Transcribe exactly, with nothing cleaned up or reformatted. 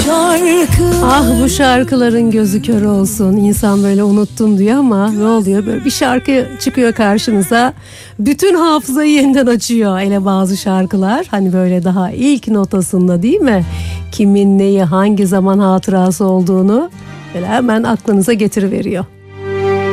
Ah bu şarkıların gözü kör olsun. İnsan böyle unuttum diyor ama ne oluyor? Böyle bir şarkı çıkıyor karşınıza. Bütün hafızayı yeniden açıyor. Hele bazı şarkılar hani böyle daha ilk notasında değil mi? Kimin neyi hangi zaman hatırası olduğunu böyle hemen aklınıza getiriveriyor.